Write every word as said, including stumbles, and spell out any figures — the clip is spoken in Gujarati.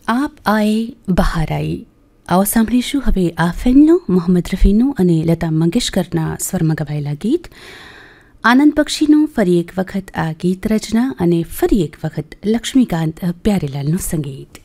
આપ આએ બહાર આઈ આવો સાંભળીશું હવે આ ફિલ્મનું મોહમ્મદ રફીનું અને લતા મંગેશકરના સ્વરમાં ગવાયેલા ગીત. આનંદ બક્ષીનું ફરી એક વખત આ ગીત રચના અને ફરી એક વખત લક્ષ્મીકાંત પ્યારેલાલનું સંગીત.